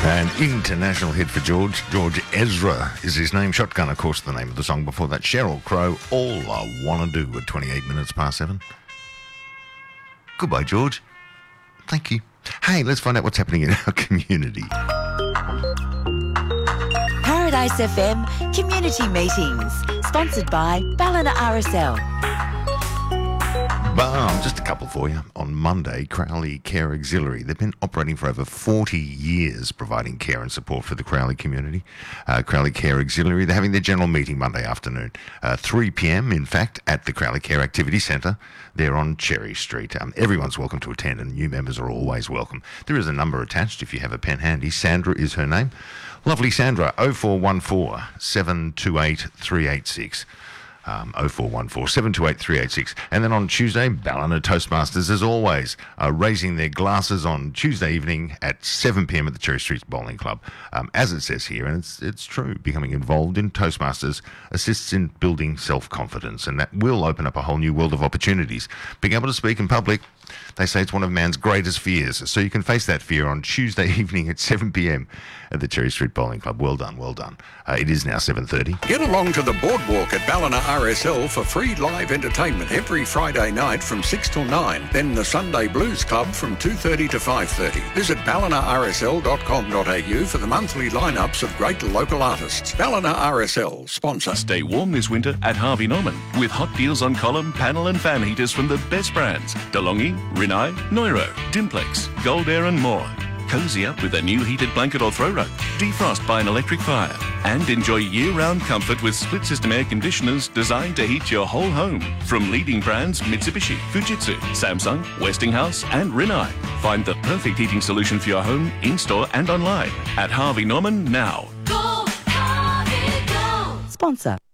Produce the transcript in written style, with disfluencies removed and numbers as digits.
An international hit for George. George Ezra is his name. Shotgun, of course, the name of the song. Before that, Sheryl Crow, All I Wanna Do at 28 minutes past 7. Goodbye, George. Thank you. Hey, let's find out what's happening in our community. Paradise FM Community Meetings, sponsored by Ballina RSL. Just a couple for you. On Monday, Crowley Care Auxiliary. They've been operating for over 40 years, providing care and support for the Crowley community. Crowley Care Auxiliary, they're having their general meeting Monday afternoon. 3 p.m, in fact, at the Crowley Care Activity Centre. They're on Cherry Street. Everyone's welcome to attend, and new members are always welcome. There is a number attached if you have a pen handy. Sandra is her name. Lovely Sandra, 0414 728 386. 0414 728 386. And then on Tuesday, Ballina Toastmasters, as always, raising their glasses on Tuesday evening at 7 p.m. at the Cherry Street Bowling Club. As it says here, and it's true, becoming involved in Toastmasters assists in building self-confidence, and that will open up a whole new world of opportunities. Being able to speak in public, they say it's one of man's greatest fears. So you can face that fear on Tuesday evening at 7 p.m. at the Cherry Street Bowling Club. Well done, well done. It is now 7:30. Get along to the boardwalk at Ballina RSL for free live entertainment every Friday night from 6 till 9. Then the Sunday Blues Club from 2:30 to 5:30. Visit ballinarsl.com.au for the monthly lineups of great local artists. Ballina RSL, sponsor. Stay warm this winter at Harvey Norman with hot deals on column, panel and fan heaters from the best brands. DeLonghi, Rinnai, Neuro, Dimplex, Gold Air and more. Cozy up with a new heated blanket or throw rug. Defrost by an electric fire. And enjoy year-round comfort with split-system air conditioners designed to heat your whole home. From leading brands Mitsubishi, Fujitsu, Samsung, Westinghouse and Rinnai. Find the perfect heating solution for your home, in-store and online at Harvey Norman now. Go, Harvey, go! Sponsor.